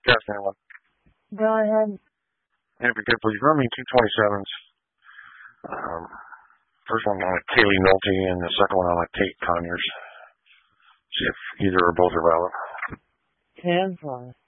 Yes, Alan. Go ahead. If you could please run me 227s. First one on Kaylee Nolte and the second one on Tate Conyers. See if either or both are valid. 10-4.